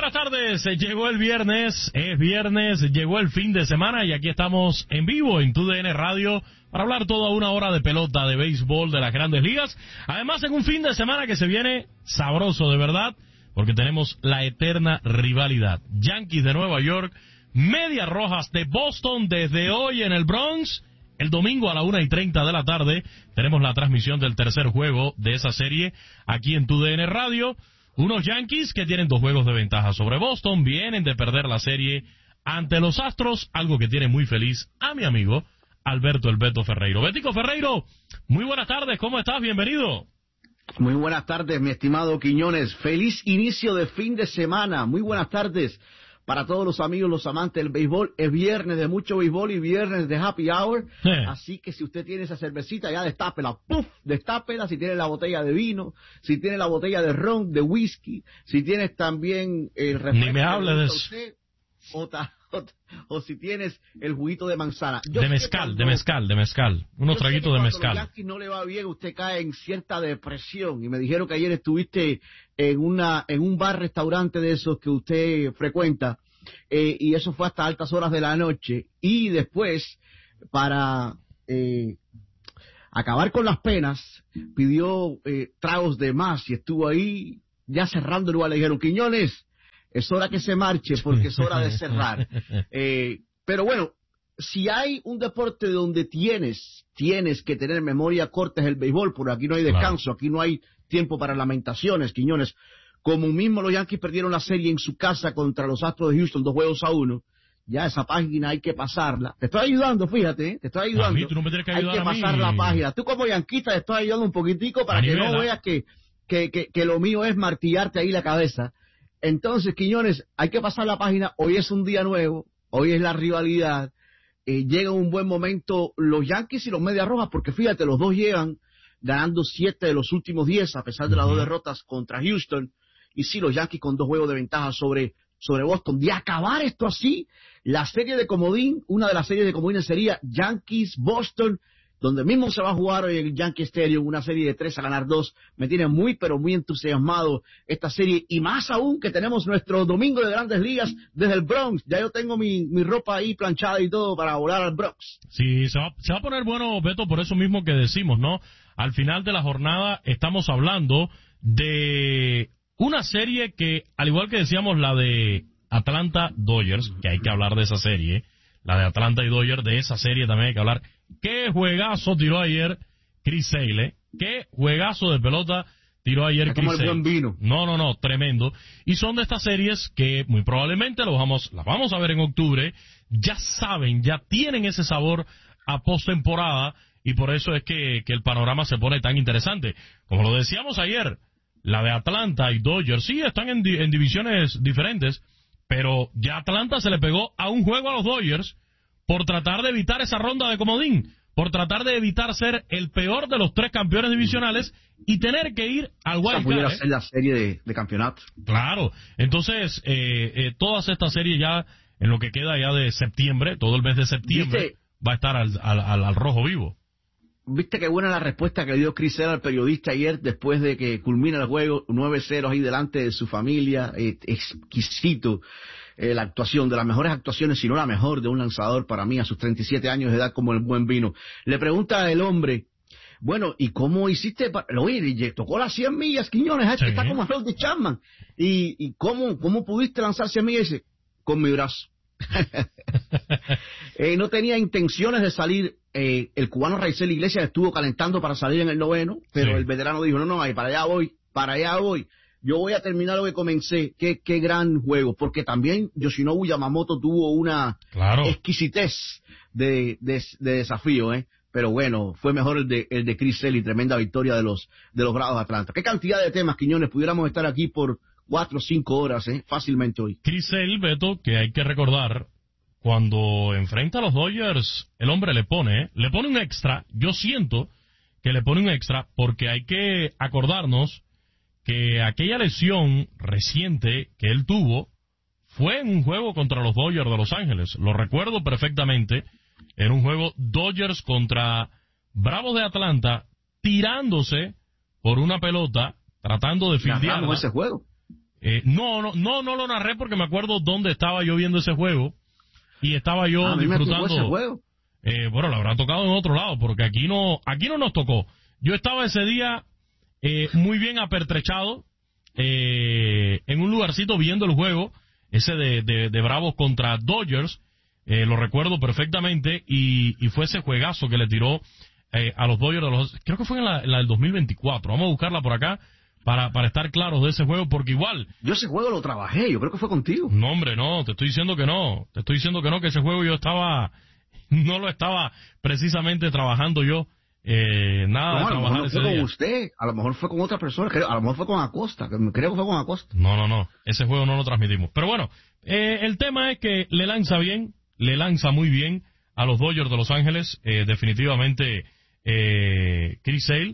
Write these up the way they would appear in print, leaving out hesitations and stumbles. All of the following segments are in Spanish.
buenas tardes, llegó el viernes, es viernes, llegó el fin de semana y aquí estamos en vivo en TUDN Radio para hablar toda una hora de pelota, de béisbol, de las grandes ligas. Además, en un fin de semana que se viene sabroso, de verdad, porque tenemos la eterna rivalidad. Yankees de Nueva York, Medias Rojas de Boston desde hoy en el Bronx. El domingo a la 1:30 de la tarde tenemos la transmisión del tercer juego de esa serie aquí en TUDN Radio. Unos Yankees que tienen 2 juegos de ventaja sobre Boston, vienen de perder la serie ante los Astros, algo que tiene muy feliz a mi amigo Alberto El Beto Ferreiro. Betico Ferreiro, muy buenas tardes, ¿cómo estás? Bienvenido. Muy buenas tardes, mi estimado Quiñones. Feliz inicio de fin de semana. Muy buenas tardes para todos los amigos, los amantes del béisbol. Es viernes de mucho béisbol y viernes de happy hour. Así que si usted tiene esa cervecita, ya destápela. ¡Puf! Destápela. Si tiene la botella de vino, si tiene la botella de ron, de whisky, si tienes también el refresco. Ni me hable de eso. O si tienes el juguito de manzana. De mezcal. Unos traguitos de mezcal. Cuando a los Yankees no le va bien, usted cae en cierta depresión. Y me dijeron que ayer estuviste en un bar-restaurante de esos que usted frecuenta, y eso fue hasta altas horas de la noche. Y después, para acabar con las penas, pidió tragos de más y estuvo ahí ya cerrando el lugar. Le dijeron, Quiñones, es hora que se marche porque es hora de cerrar. Pero bueno, si hay un deporte donde tienes que tener memoria corta es el béisbol, porque aquí no hay descanso, claro. Aquí no hay tiempo para lamentaciones, Quiñones. Como mismo los Yankees perdieron la serie en su casa contra los Astros de Houston, 2-1, ya esa página hay que pasarla. Te estoy ayudando, fíjate, te estoy ayudando. A mí, tú no me tienes que ayudar. Hay que pasar la página. Tú como yanquista te estoy ayudando un poquitico para que no veas que lo mío es martillarte ahí la cabeza. Entonces, Quiñones, hay que pasar la página. Hoy es un día nuevo, hoy es la rivalidad. Llega un buen momento los Yankees y los Medias Rojas, porque fíjate, los dos llegan ganando 7 de los últimos 10, a pesar de las 2 derrotas contra Houston. Y sí, los Yankees con 2 juegos de ventaja sobre Boston. De acabar esto así, la serie de comodín, una de las series de comodines sería Yankees-Boston, donde mismo se va a jugar hoy en el Yankee Stadium, una serie de 3-2. Me tiene muy, pero muy entusiasmado esta serie, y más aún que tenemos nuestro domingo de Grandes Ligas desde el Bronx. Ya yo tengo mi ropa ahí planchada y todo para volar al Bronx. Sí, se va a poner bueno, Beto, por eso mismo que decimos, ¿no? Al final de la jornada estamos hablando de una serie que, al igual que decíamos la de Atlanta Dodgers, que hay que hablar de esa serie, la de Atlanta y Dodgers, de esa serie también hay que hablar. Qué juegazo tiró ayer Chris Sale, qué juegazo de pelota tiró ayer Chris Sale. Buen vino. No, tremendo. Y son de estas series que muy probablemente las vamos a ver en octubre. Ya saben, ya tienen ese sabor a postemporada, y por eso es que el panorama se pone tan interesante. Como lo decíamos ayer, la de Atlanta y Dodgers, sí, están en divisiones diferentes, pero ya Atlanta se le pegó a un juego a los Dodgers por tratar de evitar esa ronda de comodín, por tratar de evitar ser el peor de los 3 campeones divisionales y tener que ir al wild card. Pudiera ser la serie de campeonato. Claro, entonces todas estas series ya, en lo que queda ya de septiembre, todo el mes de septiembre, va a estar al rojo vivo. ¿Viste qué buena la respuesta que dio Chris Sale al periodista ayer después de que culmina el juego 9-0 ahí delante de su familia? Exquisito la actuación, de las mejores actuaciones, si no la mejor de un lanzador para mí a sus 37 años de edad, como el buen vino. Le pregunta el hombre, bueno, ¿y cómo hiciste? Oye, tocó las 100 millas, Quiñones, sí. Está como Harold de Chapman. ¿Y cómo pudiste lanzar 100 millas? Y dice, con mi brazo. No tenía intenciones de salir. El cubano Raisel Iglesias estuvo calentando para salir en el 9º, pero sí. El veterano dijo, no, para allá voy. Yo voy a terminar lo que comencé. Qué gran juego, porque también Yoshinobu Yamamoto tuvo una exquisitez de desafío, pero bueno, fue mejor el de Chris Sale, y tremenda victoria de los Bravos de Atlanta. Qué cantidad de temas, Quiñones, pudiéramos estar aquí por 4 o 5 horas, fácilmente hoy. Chris Sale, Beto, que hay que recordar, cuando enfrenta a los Dodgers, el hombre le pone un extra. Yo siento que le pone un extra porque hay que acordarnos que aquella lesión reciente que él tuvo fue en un juego contra los Dodgers de Los Ángeles. Lo recuerdo perfectamente, en un juego Dodgers contra Bravos de Atlanta, tirándose por una pelota, tratando de fildearla. Ganamos ese juego. No lo narré porque me acuerdo dónde estaba yo viendo ese juego y estaba yo disfrutando. Ese juego. Bueno, le habrá tocado en otro lado porque aquí no nos tocó. Yo estaba ese día muy bien apertrechado en un lugarcito viendo el juego ese de Bravos contra Dodgers. Lo recuerdo perfectamente y fue ese juegazo que le tiró a los Dodgers creo que fue en la del 2024. Vamos a buscarla por acá para estar claros de ese juego, porque igual... Yo ese juego lo trabajé, yo creo que fue contigo. No, hombre, no, te estoy diciendo que no, que ese juego no lo estaba precisamente trabajando yo, nada de trabajar ese día. A lo mejor no fue con usted, a lo mejor fue con otra persona, a lo mejor fue con Acosta, creo que fue con Acosta. No, ese juego no lo transmitimos. Pero bueno, el tema es que le lanza muy bien a los Dodgers de Los Ángeles, definitivamente Chris Sale,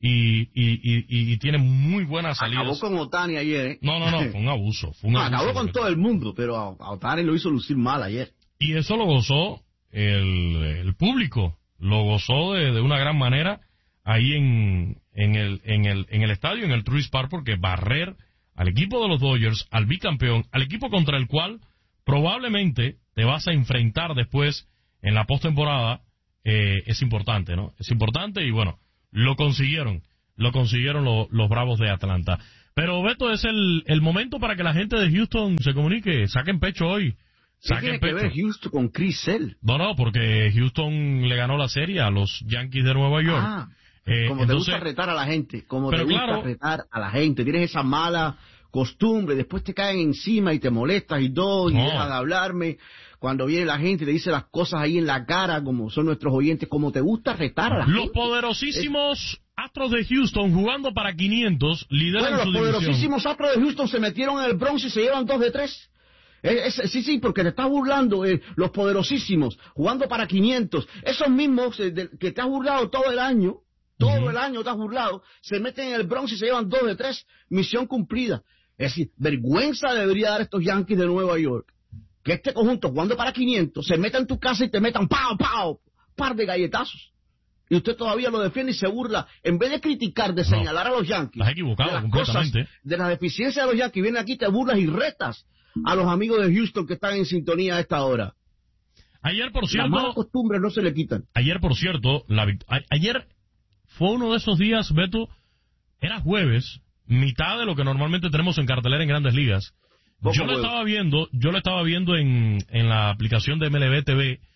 y tiene muy buenas salidas. Acabó con Ohtani ayer, No, fue un abuso. Acabó con todo el mundo, pero a Ohtani lo hizo lucir mal ayer. Y eso lo gozó el público, lo gozó de una gran manera ahí en el estadio, en el Truist Park, porque barrer al equipo de los Dodgers, al bicampeón, al equipo contra el cual probablemente te vas a enfrentar después en la postemporada, es importante, ¿no? Es importante y bueno, lo consiguieron los Bravos de Atlanta. Pero Beto, es el momento para que la gente de Houston se comunique, saquen pecho hoy. ¿Qué tiene que ver Houston con Chris Sale? No, porque Houston le ganó la serie a los Yankees de Nueva York. Como te gusta retar a la gente, retar a la gente, tienes esa mala costumbre, después te caen encima y te molestas y todo, y dejas de hablarme. Cuando viene la gente y te dice las cosas ahí en la cara, como son nuestros oyentes, como te gusta retar a la gente. Los poderosísimos Astros de Houston jugando para 500 lideran su división. Los poderosísimos Astros de Houston se metieron en el Bronx y se llevan 2-3. Sí, porque te estás burlando, los poderosísimos, jugando para 500. Esos mismos que te has burlado todo el año te has burlado, se meten en el Bronx y se llevan 2-3. Misión cumplida. Es decir, vergüenza debería dar estos Yankees de Nueva York. Que este conjunto, jugando para 500, se meta en tu casa y te metan par de galletazos. Y usted todavía lo defiende y se burla. En vez de criticar, de señalar a los Yankees, estás equivocado completamente. De las deficiencias de los Yankees, viene aquí, te burlas y retas a los amigos de Houston que están en sintonía a esta hora. Ayer, por cierto... Las malas costumbres no se le quitan. Ayer, por cierto, ayer fue uno de esos días, Beto, era jueves, mitad de lo que normalmente tenemos en cartelera en Grandes Ligas. Yo lo estaba viendo en la aplicación de MLB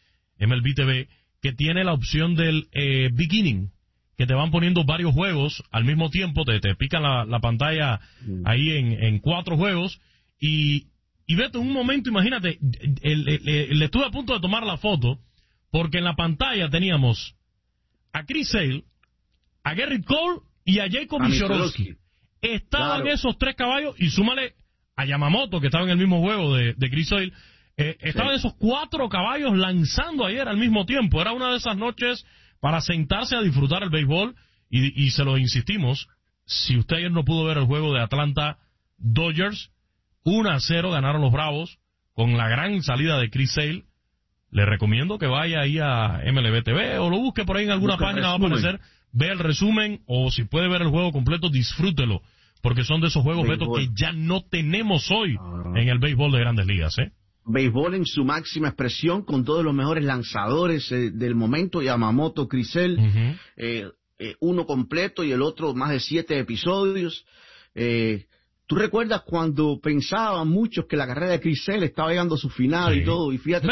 TV, que tiene la opción del beginning, que te van poniendo varios juegos al mismo tiempo, te pican la pantalla ahí en 4 juegos, y Beto, en un momento, imagínate, le estuve a punto de tomar la foto, porque en la pantalla teníamos a Chris Sale, a Gerrit Cole y a Jacob Mishorowski. Estaban esos 3 caballos, y súmale a Yamamoto, que estaba en el mismo juego de Chris Sale. Estaban esos 4 caballos lanzando ayer al mismo tiempo. Era una de esas noches para sentarse a disfrutar el béisbol, y se lo insistimos, si usted ayer no pudo ver el juego de Atlanta Dodgers, 1-0 ganaron los Bravos, con la gran salida de Chris Sale. Le recomiendo que vaya ahí a MLB TV, o lo busque por ahí en alguna página, va a aparecer, ve el resumen, o si puede ver el juego completo, disfrútelo, porque son de esos juegos, Beto, que ya no tenemos hoy en el béisbol de Grandes Ligas, Béisbol en su máxima expresión, con todos los mejores lanzadores del momento, Yamamoto, Chris Sale, uno completo y el otro más de 7 episodios. ¿Tú recuerdas cuando pensaban muchos que la carrera de Chris Sale estaba llegando a su final y todo? Y fíjate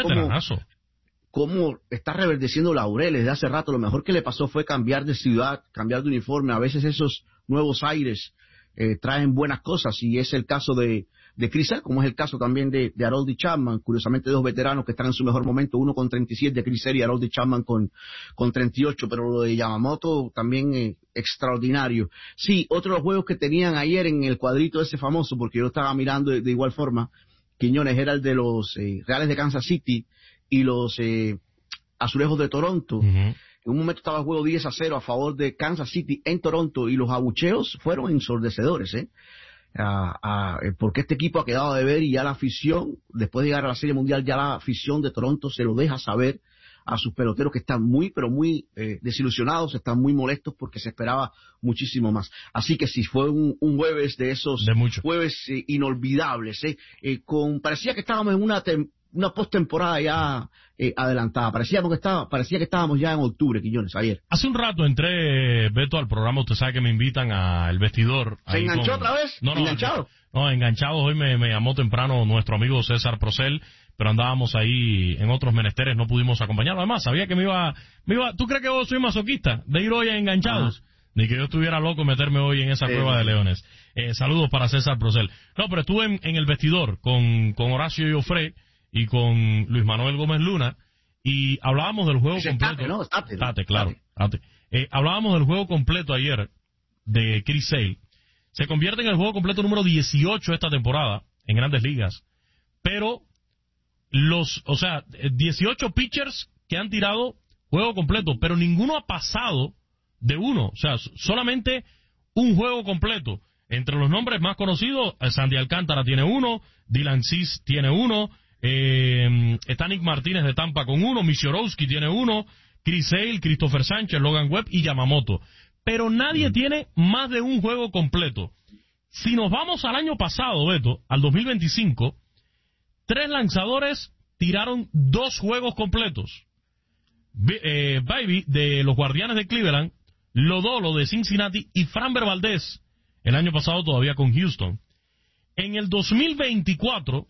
cómo está reverdeciendo laureles de hace rato. Lo mejor que le pasó fue cambiar de ciudad, cambiar de uniforme. A veces esos nuevos aires traen buenas cosas, y es el caso de Chris Sale, como es el caso también de Aroldis Chapman. Curiosamente, 2 veteranos que están en su mejor momento, uno con 37 de Chris Sale y Aroldis Chapman con 38, pero lo de Yamamoto también extraordinario. Sí, otro de los juegos que tenían ayer en el cuadrito ese famoso, porque yo estaba mirando de igual forma, Quiñones, era el de los Reales de Kansas City y los Azulejos de Toronto. En un momento estaba el juego 10-0 a favor de Kansas City en Toronto, y los abucheos fueron ensordecedores, porque este equipo ha quedado de ver, y ya la afición, después de llegar a la Serie Mundial, ya la afición de Toronto se lo deja saber a sus peloteros que están muy, pero muy desilusionados, están muy molestos porque se esperaba muchísimo más. Así que sí, fue un jueves de esos jueves inolvidables. Parecía que estábamos en una postemporada ya adelantada. Parecía que estábamos ya en octubre, Quiñones, ayer. Hace un rato entré, Beto, al programa. Usted sabe que me invitan al vestidor. ¿Se enganchó otra vez? No, ¿enganchado? No, enganchados. Hoy me llamó temprano nuestro amigo César Procel, pero andábamos ahí en otros menesteres, no pudimos acompañarlo. Además, sabía que me iba. ¿Tú crees que yo soy masoquista de ir hoy a enganchados? Ni que yo estuviera loco meterme hoy en esa cueva de leones. Saludos para César Procel. No, pero estuve en el vestidor con Horacio Joffre y con Luis Manuel Gómez Luna, y hablábamos del juego completo. Hablábamos del juego completo ayer de Chris Sale. Se convierte en el juego completo número 18 esta temporada en Grandes Ligas. Pero 18 pitchers que han tirado juego completo, pero ninguno ha pasado de uno. O sea, solamente un juego completo. Entre los nombres más conocidos, Sandy Alcántara tiene uno, Dylan Cease tiene uno, está Nick Martínez de Tampa con uno, Misiorowski tiene uno, Chris Sale, Christopher Sánchez, Logan Webb y Yamamoto. Pero nadie tiene más de un juego completo. Si nos vamos al año pasado, Beto, al 2025, 3 lanzadores tiraron 2 juegos completos. Baby de los Guardianes de Cleveland, Lodolo de Cincinnati y Framber Valdez, el año pasado todavía con Houston. En el 2024,